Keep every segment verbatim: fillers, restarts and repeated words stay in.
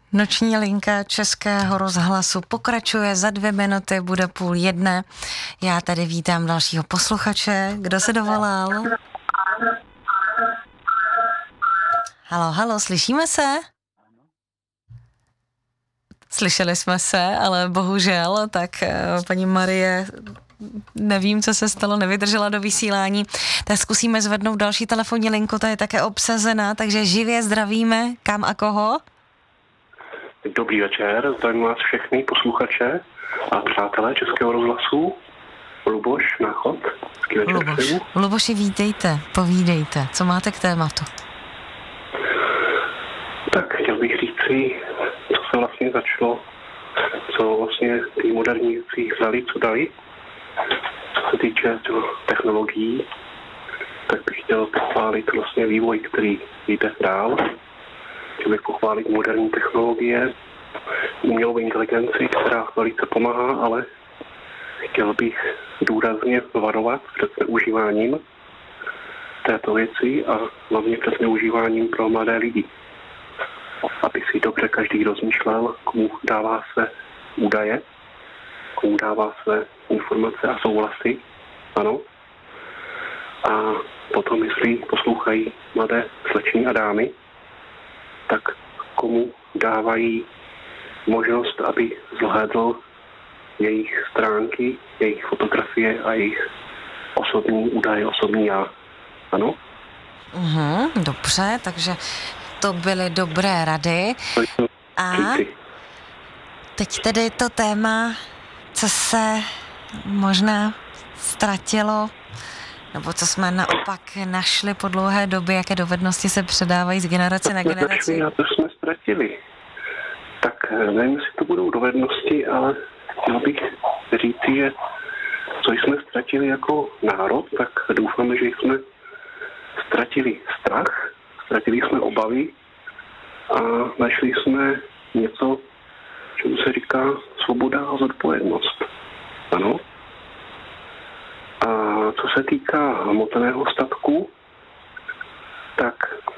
Noční linka Českého rozhlasu pokračuje, za dvě minuty bude půl jedné. Já tady vítám dalšího posluchače. Kdo se dovolal? Halo, halo, slyšíme se? Slyšeli jsme se, ale bohužel, tak paní Marie, nevím, co se stalo, nevydržela do vysílání, tak zkusíme zvednout další telefonní linku, ta je také obsazená, takže živě zdravíme, kam a koho? Dobrý večer, zdravím vás všechny posluchače a přátelé Českého rozhlasu. Luboš, Náchod. Luboš, Luboši, vítejte, povídejte, co máte k tématu? Tak chtěl bych říct si, co se vlastně začalo, co vlastně ty moderní věci vzali, co dali. Co se týče technologií, tak bych chtěl pochválit vlastně vývoj, který jde dál. Chtěl bych pochválit moderní technologie, umělou inteligenci, která velice pomáhá, ale chtěl bych důrazně varovat před zneužíváním této věci a hlavně před zneužíváním pro mladé lidi. Aby si dobře každý rozmýšlel, komu dává své údaje, komu dává své informace a souhlasy, ano. A potom, jestli poslouchají mladé slečny a dámy, tak komu dávají možnost, aby zhlédl jejich stránky, jejich fotografie a jejich osobní údaje, osobní já. Ano? Uhum, dobře, takže to byly dobré rady. A teď tedy to téma, co se možná ztratilo, nebo co jsme naopak našli po dlouhé době, jaké dovednosti se předávají z generace na generaci. A to jsme ztratili. Tak nevím, jestli to budou dovednosti, ale chtěl bych říci, že co jsme ztratili jako národ, tak doufáme, že jsme ztratili strach, ztratili jsme obavy a našli jsme něco, čemu se říká svoboda a zodpovědnost. Ano. A co se týká hmotného statku, tak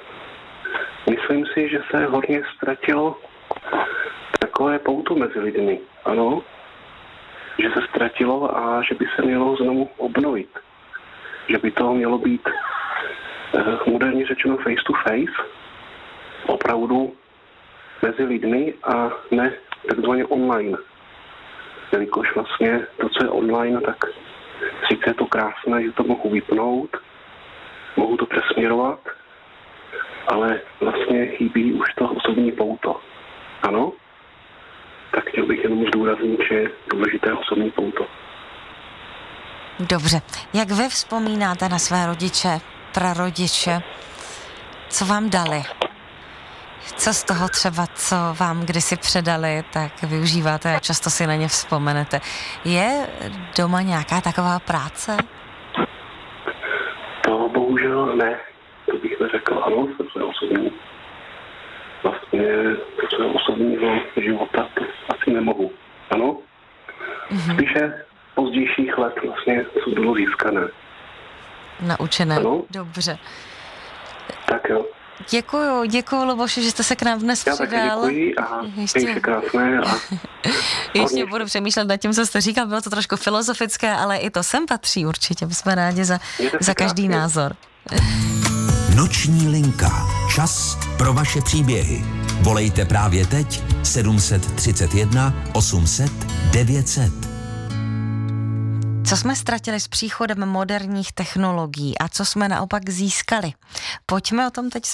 myslím si, že se hodně ztratilo takové pouto mezi lidmi. Ano, že se ztratilo a že by se mělo znovu obnovit. Že by to mělo být eh, moderně řečeno face to face, opravdu mezi lidmi a ne takzvaně online. Jelikož vlastně to, co je online, tak sice je to krásné, že to mohu vypnout, mohu to přesměrovat, ale vlastně chybí už to osobní pouto. Ano? Tak chtěl bych jenom zdůraznit, že je důležité osobní pouto. Dobře. Jak vy vzpomínáte na své rodiče, prarodiče? Co vám dali? Co z toho třeba, co vám kdysi předali, tak využíváte a často si na ně vzpomenete. Je doma nějaká taková práce? To bohužel ne. To bych neřekl, ano, to je osobní. Vlastně to, co je osobního života, to asi nemohu. Ano? Mm-hmm. Spíše pozdějších let vlastně, co bylo získané. Naučené. Ano? Dobře. Tak jo. Děkuju, děkuju, Luboši, že jste se k nám dnes Já přidal. Já také děkuji a ještě krásné. A... ještě budu přemýšlet nad tím, co jste říkal, bylo to trošku filozofické, ale i to sem patří určitě. My jsme rádi za, za každý krásně. Názor. Noční linka. Čas pro vaše příběhy. Volejte právě teď sedm set třicet jedna osm set devět set. Co jsme ztratili s příchodem moderních technologií a co jsme naopak získali? Pojďme o tom teď